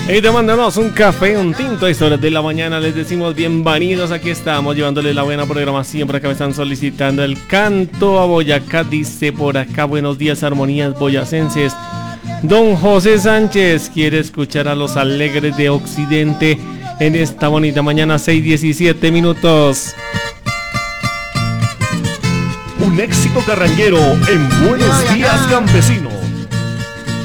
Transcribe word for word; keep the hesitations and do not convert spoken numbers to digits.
Y tomándonos un café, un tinto a estas horas de la mañana, les decimos bienvenidos. Aquí estamos llevándoles la buena programación. Por acá me están solicitando el canto a Boyacá. Dice por acá, buenos días, armonías boyacenses. Don José Sánchez quiere escuchar a los alegres de Occidente en esta bonita mañana, seis diecisiete minutos. Un éxito carranguero en Buenos Días Campesinos.